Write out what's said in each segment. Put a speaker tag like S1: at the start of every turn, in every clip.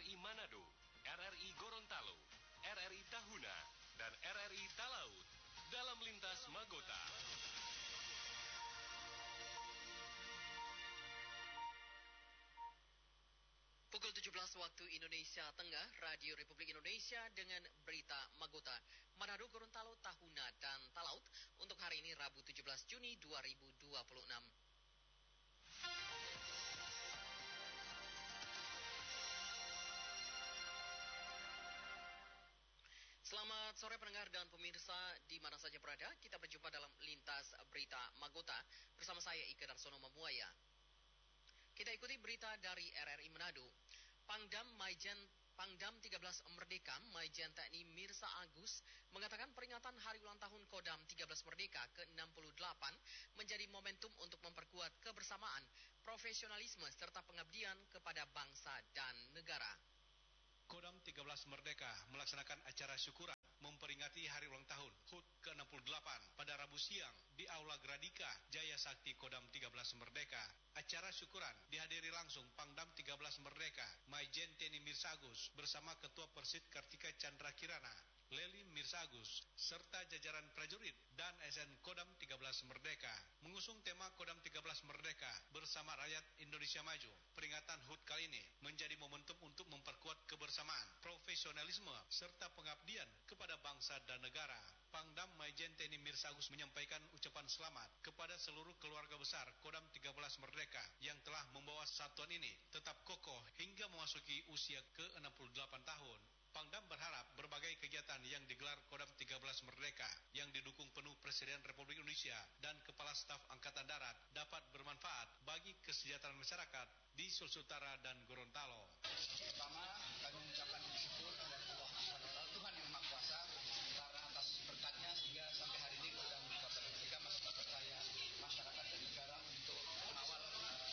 S1: RRI Manado, RRI Gorontalo, RRI Tahuna, dan RRI Talaut dalam Lintas Magota.
S2: Pukul 17 waktu Indonesia Tengah, Radio Republik Indonesia dengan berita Magota, Manado, Gorontalo, Tahuna, dan Talaut untuk hari ini Rabu 17 Juni 2026. Selamat sore pendengar dan pemirsa di mana saja berada. Kita berjumpa dalam Lintas Berita Magota bersama saya Ike Darsono Mamuaya. Kita ikuti berita dari RRI Manado. Pangdam 13 Merdeka, Maijen TNI Mirsa Agus, mengatakan peringatan hari ulang tahun Kodam 13 Merdeka ke-68 menjadi momentum untuk memperkuat kebersamaan, profesionalisme, serta pengabdian kepada bangsa dan negara.
S3: Kodam 13 Merdeka melaksanakan acara syukuran memperingati hari ulang tahun HUT ke-68 pada Rabu siang di Aula Gradika, Jaya Sakti Kodam 13 Merdeka. Acara syukuran dihadiri langsung Pangdam 13 Merdeka, Maijen TNI Mirsa Agus bersama Ketua Persit Kartika Chandra Kirana, Leli Mirsa Agus, serta jajaran prajurit dan ASN Kodam 13 Merdeka. Mengusung tema Kodam 13 Merdeka bersama rakyat Indonesia Maju, peringatan HUT kali ini menjadi momentum untuk memperkuat kebersamaan, profesionalisme, serta pengabdian kepada bangsa dan negara. Pangdam Maijen TNI Mirsa Agus menyampaikan ucapan selamat kepada seluruh keluarga besar Kodam 13 Merdeka yang telah membawa satuan ini tetap kokoh hingga memasuki usia ke-68 tahun. Pangdam berharap berbagai kegiatan yang digelar Kodam 13 Merdeka yang didukung penuh Presiden Republik Indonesia dan Kepala Staf Angkatan Darat dapat bermanfaat bagi kesejahteraan masyarakat di Sulawesi Utara dan Gorontalo.
S4: Pertama, kami mengucapkan syukur kepada Allah Tuhan Yang Maha Kuasa karena atas berkatnya sehingga sampai hari ini Kodam 13 Merdeka masih dipercaya masyarakat dan negara untuk mengawal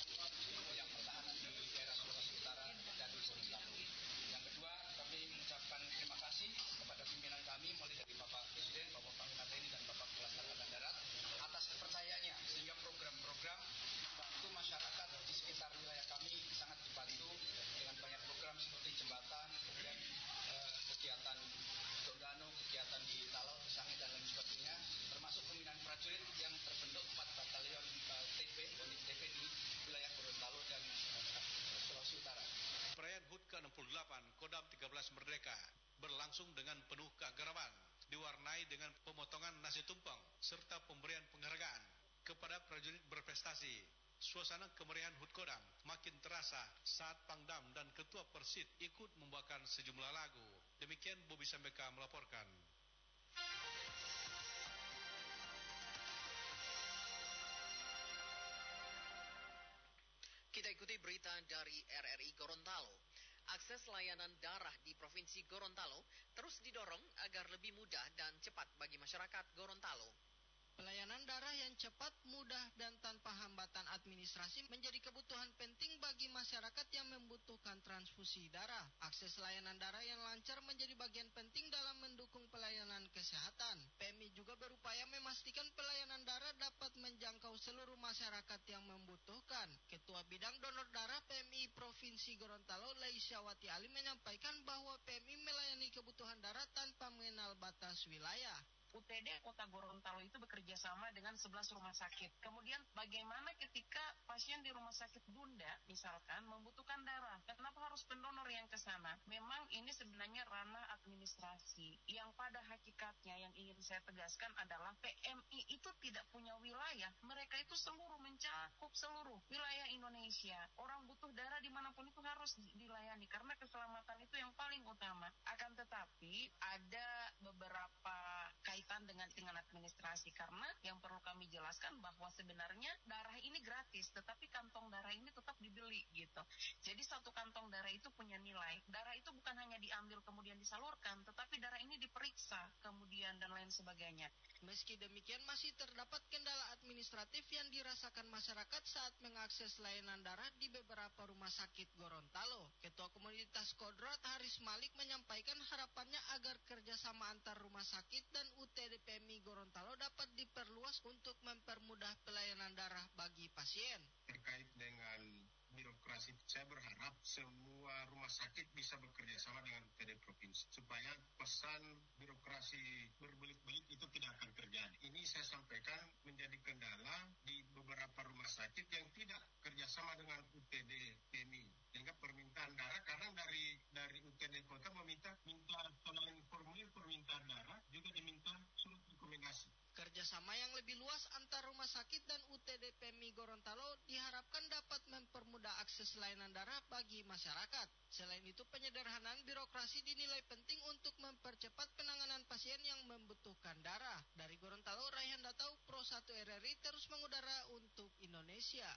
S4: yang pertahanan di daerah Sulawesi Utara dan Gorontalo. Yang kedua, kami mengucapkan terima kasih kepada pimpinan kami mulai dari Bapak Presiden, Bapak Panglima TNI dan Bapak Kepala Angkatan Darat atas kepercayaannya sehingga program-program membantu masyarakat di sekitar wilayah kami sangat dibantu dengan banyak program seperti jembatan, kemudian kegiatan Dondano, kegiatan di Talau, Sangi dan lain sebagainya, termasuk pembinaan prajurit yang terbentuk 4 batalion unit TP di wilayah Gorontalo dan Sulawesi Utara.
S3: Perayaan HUT ke-68 Kodam 13 Merdeka berlangsung dengan penuh keakraban, diwarnai dengan pemotongan nasi tumpeng serta pemberian penghargaan kepada prajurit berprestasi. Suasana kemeriahan HUT Kodam makin terasa saat Pangdam dan Ketua Persit ikut membawakan sejumlah lagu. Demikian Bobi Sambeka melaporkan.
S2: Kita ikuti berita dari RRI Gorontalo. Akses layanan darah di Provinsi Gorontalo terus didorong agar lebih mudah dan cepat bagi masyarakat Gorontalo.
S5: Pelayanan darah yang cepat, mudah, dan tanpa hambatan administrasi menjadi kebutuhan penting bagi masyarakat yang membutuhkan transfusi darah. Akses layanan darah yang lancar menjadi bagian penting dalam mendukung pelayanan kesehatan. PMI juga berupaya memastikan pelayanan darah dapat menjangkau seluruh masyarakat yang membutuhkan. Ketua Bidang Donor Darah PMI Provinsi Gorontalo, Leisyawati Ali, menyampaikan bahwa PMI melayani kebutuhan darah tanpa mengenal batas wilayah.
S6: UTD Kota Gorontalo itu bekerja sama dengan 11 rumah sakit. Kemudian bagaimana ketika pasien di rumah sakit Bunda misalkan membutuhkan darah, kenapa harus pendonor yang ke sana? Memang ini sebenarnya ranah administrasi yang pada hakikatnya yang ingin saya tegaskan adalah PMI itu tidak punya wilayah. Mereka itu mencakup seluruh wilayah Indonesia. Orang butuh darah dimanapun itu harus dilayani karena keselamatan itu yang paling utama. Akan tetapi ada beberapa kaitan dengan administrasi karena yang perlu kami jelaskan bahwa sebenarnya darah ini gratis tetapi kantong darah ini tetap dibeli gitu. Jadi satu kantong darah itu punya nilai. Darah itu bukan hanya diambil kemudian disalurkan tetapi darah ini diperiksa kemudian dan lain sebagainya.
S5: Meski demikian masih terdapat kendala administratif yang dirasakan masyarakat saat mengakses layanan darah di beberapa rumah sakit Gorontalo. Ketua Komunitas Kodrat Haris Malik menyampaikan harapannya agar kerjasama antar rumah sakit dan UTD PMI Gorontalo dapat diperluas untuk mempermudah pelayanan darah bagi pasien.
S7: Terkait dengan birokrasi koordinasi. Saya berharap semua rumah sakit bisa bekerja sama dengan UTD Provinsi supaya pesan birokrasi berbelit-belit itu tidak akan terjadi. Ini saya sampaikan menjadi kendala di beberapa rumah sakit yang tidak kerjasama dengan UTD PMI. Sehingga permintaan darah kadang dari UTD Kota minta selain formulir permintaan darah juga diminta surat rekomendasi.
S5: Kerjasama yang lebih luas antar rumah sakit dan UTD PMI Gorontalo diharapkan dapat mempermudah akses layanan darah bagi masyarakat. Selain itu, penyederhanaan birokrasi dinilai penting untuk mempercepat penanganan pasien yang membutuhkan darah. Dari Gorontalo, Raihan Datau, Pro 1 RRI terus mengudara untuk Indonesia.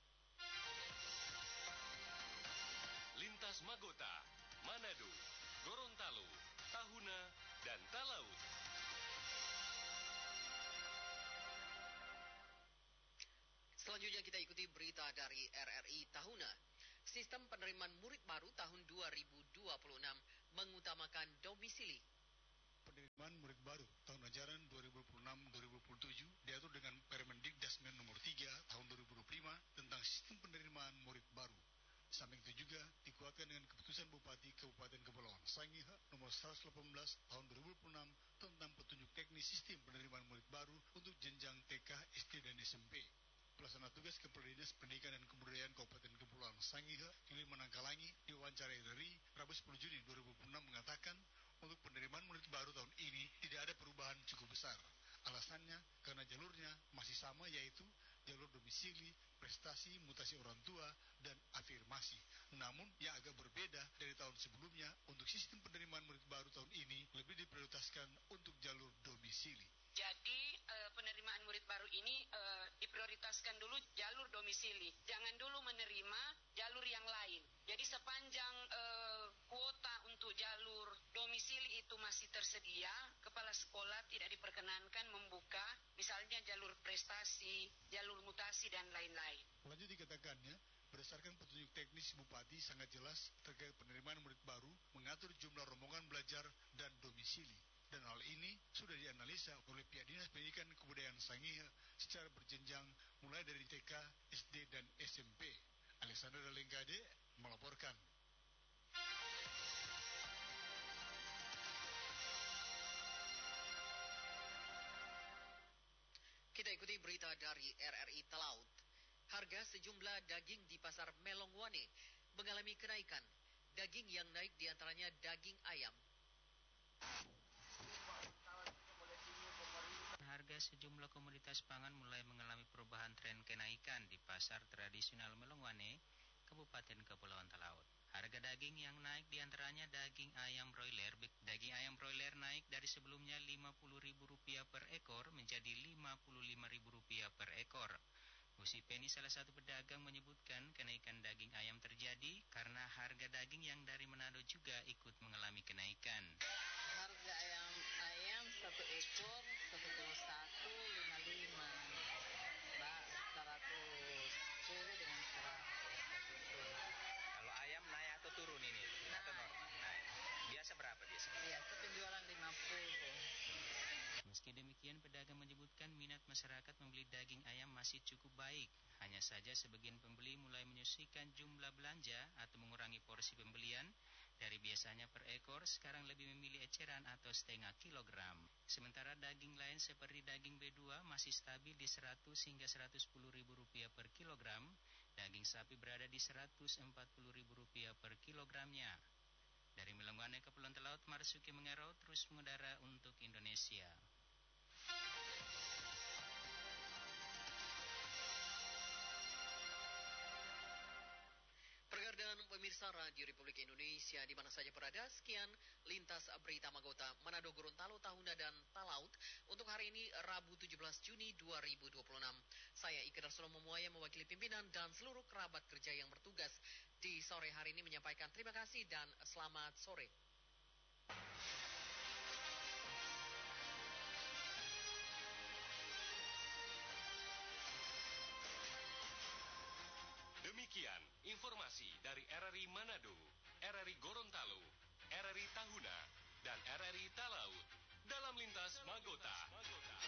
S1: Lintas Magota, Manado, Gorontalo, Tahuna, dan Talaut.
S2: Selanjutnya kita ikuti berita dari RRI Tahuna. Sistem penerimaan murid baru tahun 2026 mengutamakan domisili.
S3: Penerimaan murid baru tahun ajaran 2026-2027 diatur dengan Permendikdasmen nomor 3 tahun 2025 tentang sistem penerimaan murid baru. Samping itu juga dikuatkan dengan keputusan Bupati Kabupaten Kepulauan Sangihe nomor 118 tahun 2026 tentang petunjuk teknis sistem penerimaan murid baru untuk jenjang TK, SD, dan SMP. Pelaksana tugas Kepala Dinas Pendidikan dan Kebudayaan Kabupaten Kepulauan Sangihe, Lili Manangkalangi, diwawancarai RRI Rabu 10 Juni 2026 mengatakan untuk penerimaan murid baru tahun ini tidak ada perubahan cukup besar. Alasannya karena jalurnya masih sama, yaitu jalur domisili, prestasi, mutasi orang tua, dan afirmasi. Namun yang agak berbeda dari tahun sebelumnya, untuk sistem penerimaan murid baru tahun ini lebih diprioritaskan untuk jalur domisili.
S8: Jadi penerimaan murid baru ini diprioritaskan dulu jalur domisili. Jangan dulu menerima jalur yang lain. Jadi sepanjang kuota untuk jalur domisili itu masih tersedia, kepala sekolah tidak diperkenankan membuka misalnya jalur prestasi, jalur mutasi, dan lain-lain.
S3: Lanjut dikatakannya, berdasarkan petunjuk teknis Bupati sangat jelas terkait penerimaan murid baru, mengatur jumlah rombongan belajar dan domisili. Dan hal ini sudah dianalisa oleh pihak Dinas Pendidikan dan Kebudayaan Sangihe secara berjenjang mulai dari TK, SD, dan SMP. Alexander Lenggade melaporkan.
S2: Kita ikuti berita dari RRI Talaut. Harga sejumlah daging di pasar Melongwane mengalami kenaikan. Daging yang naik diantaranya daging ayam.
S9: Harga sejumlah komoditas pangan mulai mengalami perubahan tren kenaikan di pasar tradisional Melongwane, Kabupaten Kepulauan Talaut. Harga daging yang naik diantaranya daging ayam broiler. Daging ayam broiler naik dari sebelumnya Rp50.000 per ekor menjadi Rp55.000 per ekor. Gusi Penny, salah satu pedagang, menyebutkan kenaikan daging ayam terjadi karena harga daging yang dari Manado juga ikut mengalami kenaikan.
S10: Harga ayam 1 ekor 1,155, Mbak, 100 kilo dengan 100.
S9: Kalau ayam naik atau turun ini? Atau naik? Biasa berapa biasa?
S10: Biasa penjualan 50.
S9: Meski demikian, pedagang menyebutkan minat masyarakat membeli daging ayam masih cukup baik. Hanya saja sebagian pembeli mulai menyesuaikan jumlah belanja atau mengurangi porsi pembelian. Dari biasanya per ekor, sekarang lebih memilih eceran atau setengah kilogram. Sementara daging lain seperti daging B2 masih stabil di 100 hingga Rp110.000 per kilogram. Daging sapi berada di Rp140.000 per kilogramnya. Dari Melongwane, Kepulauan Talaut, Marsuki Mengero terus mengudara untuk Indonesia.
S2: Dan pemirsa Radio Republik Indonesia di mana saja berada, sekian Lintas Berita Magota Manado, Gorontalo, Tahuna, dan Talaut untuk hari ini Rabu 17 Juni 2026. Saya Ike Darsono Memuaya mewakili pimpinan dan seluruh kerabat kerja yang bertugas di sore hari ini menyampaikan terima kasih dan selamat sore.
S1: Demikian informasi dari RRI Manado, RRI Gorontalo, RRI Tahuna, dan RRI Talaut dalam Lintas Magota.